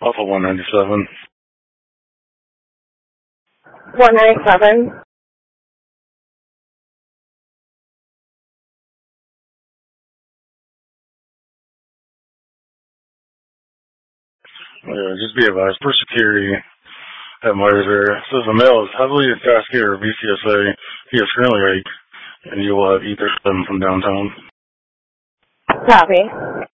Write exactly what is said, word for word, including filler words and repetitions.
Alpha one ninety-seven. one ninety-seven. Yeah, just be advised. For security at Myersburg, it says the male is heavily intoxicated or B C S A. He is currently awake, and you will have E thirty-seven from downtown. Copy.